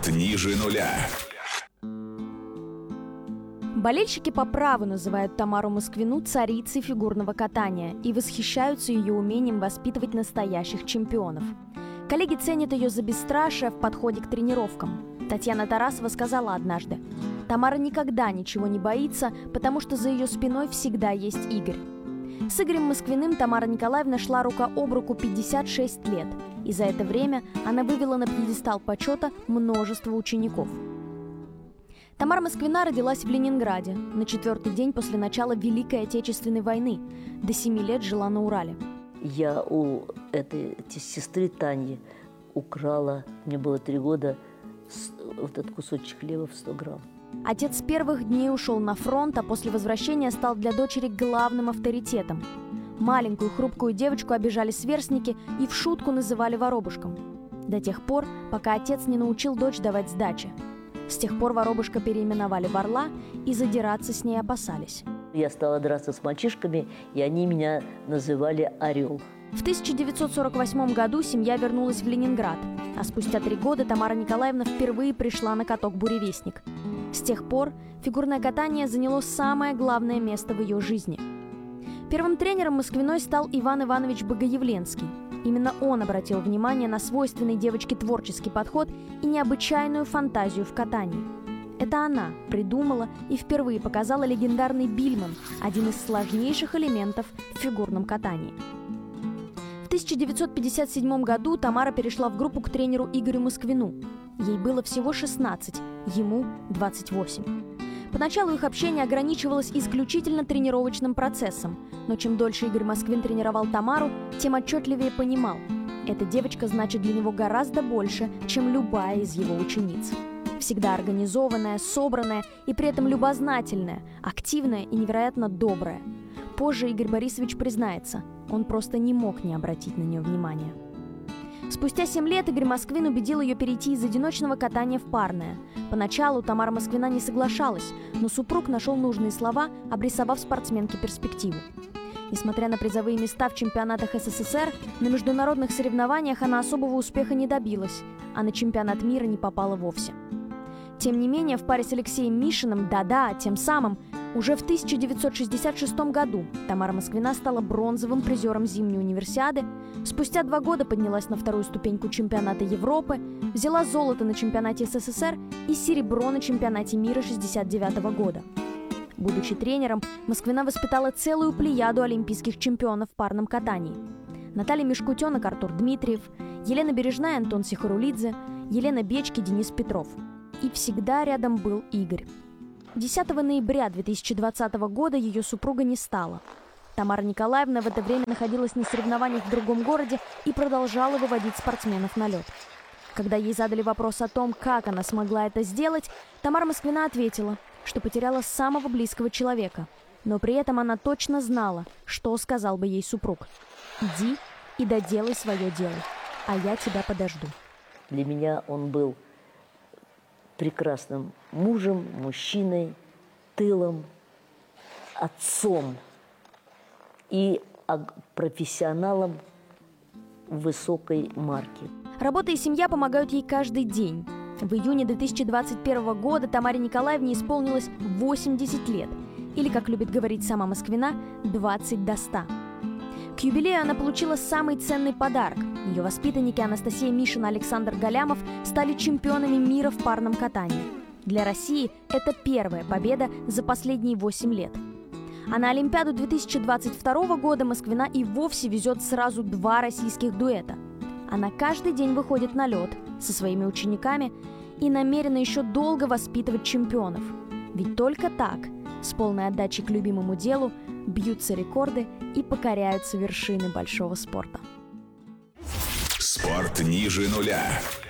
Спорт ниже нуля. Болельщики по праву называют Тамару Москвину царицей фигурного катания и восхищаются ее умением воспитывать настоящих чемпионов. Коллеги ценят ее за бесстрашие в подходе к тренировкам. Татьяна Тарасова сказала однажды: «Тамара никогда ничего не боится, потому что за ее спиной всегда есть Игорь». С Игорем Москвиным Тамара Николаевна шла рука об руку 56 лет, и за это время она вывела на пьедестал почета множество учеников. Тамара Москвина родилась в Ленинграде на 4-й день после начала Великой Отечественной войны. До 7 лет жила на Урале. Я у этой сестры Тани украла, мне было 3 года, вот этот кусочек хлеба в 100 грамм. Отец с первых дней ушел на фронт, а после возвращения стал для дочери главным авторитетом. Маленькую хрупкую девочку обижали сверстники и в шутку называли воробушком. До тех пор, пока отец не научил дочь давать сдачи. С тех пор воробушка переименовали в орла и задираться с ней опасались. Я стала драться с мальчишками, и они меня называли «Орел». В 1948 году семья вернулась в Ленинград, а спустя 3 года Тамара Николаевна впервые пришла на каток «Буревестник». С тех пор фигурное катание заняло самое главное место в ее жизни. Первым тренером Москвиной стал Иван Иванович Богоявленский. Именно он обратил внимание на свойственный девочке творческий подход и необычайную фантазию в катании. Это она придумала и впервые показала легендарный бильман, один из сложнейших элементов в фигурном катании. В 1957 году Тамара перешла в группу к тренеру Игорю Москвину. Ей было всего 16, ему 28. Поначалу их общение ограничивалось исключительно тренировочным процессом, но чем дольше Игорь Москвин тренировал Тамару, тем отчетливее понимал – эта девочка значит для него гораздо больше, чем любая из его учениц. Всегда организованная, собранная и при этом любознательная, активная и невероятно добрая. Позже Игорь Борисович признается, он просто не мог не обратить на нее внимания. Спустя 7 лет Игорь Москвин убедил ее перейти из одиночного катания в парное. Поначалу Тамара Москвина не соглашалась, но супруг нашел нужные слова, обрисовав спортсменке перспективу. Несмотря на призовые места в чемпионатах СССР, на международных соревнованиях она особого успеха не добилась, а на чемпионат мира не попала вовсе. Тем не менее, в паре с Алексеем Мишиным, тем самым, уже в 1966 году Тамара Москвина стала бронзовым призером зимней универсиады, спустя 2 года поднялась на 2-ю ступеньку чемпионата Европы, взяла золото на чемпионате СССР и серебро на чемпионате мира 1969 года. Будучи тренером, Москвина воспитала целую плеяду олимпийских чемпионов в парном катании. Наталья Мешкутенок, Артур Дмитриев, Елена Бережная, Антон Сихарулидзе, Елена Бечки, Денис Петров. И всегда рядом был Игорь. 10 ноября 2020 года ее супруга не стало. Тамара Николаевна в это время находилась на соревнованиях в другом городе и продолжала выводить спортсменов на лед. Когда ей задали вопрос о том, как она смогла это сделать, Тамара Москвина ответила, что потеряла самого близкого человека. Но при этом она точно знала, что сказал бы ей супруг. «Иди и доделай свое дело, а я тебя подожду». Для меня он был прекрасным мужем, мужчиной, тылом, отцом и профессионалом высокой марки. Работа и семья помогают ей каждый день. В июне 2021 года Тамаре Николаевне исполнилось 80 лет, или, как любит говорить сама Москвина, 20 до 100. К юбилею она получила самый ценный подарок. Ее воспитанники Анастасия Мишина и Александр Галямов стали чемпионами мира в парном катании. Для России это первая победа за последние 8 лет. А на Олимпиаду 2022 года Москвина и вовсе везет сразу 2 российских дуэта. Она каждый день выходит на лед со своими учениками и намерена еще долго воспитывать чемпионов. Ведь только так, с полной отдачей к любимому делу, бьются рекорды и покоряются вершины большого спорта. Спорт ниже нуля.